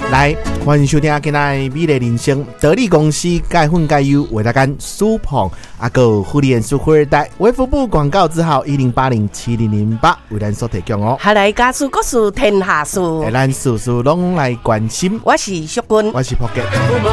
来，欢迎收听今天的美丽人生，得力公司钙粉钙优为大家舒胖，有护理素富二代，卫福部广告字号10807008为咱所提供哦。 下来家事各事天下事， 咱事事拢来关心。 我是淑君， 我是朴杰。